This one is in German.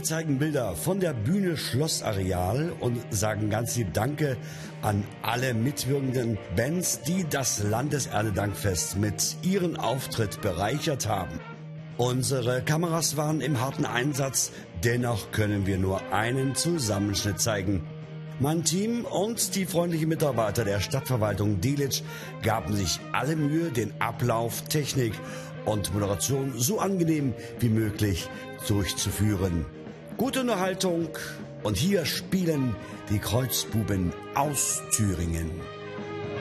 Wir zeigen Bilder von der Bühne Schlossareal und sagen ganz lieb Danke an alle mitwirkenden Bands, die das Landeserntedankfest mit ihrem Auftritt bereichert haben. Unsere Kameras waren im harten Einsatz, dennoch können wir nur einen Zusammenschnitt zeigen. Mein Team und die freundlichen Mitarbeiter der Stadtverwaltung Delitzsch gaben sich alle Mühe, den Ablauf, Technik und Moderation so angenehm wie möglich durchzuführen. Gute Unterhaltung und hier spielen die Kreuzbuben aus Thüringen.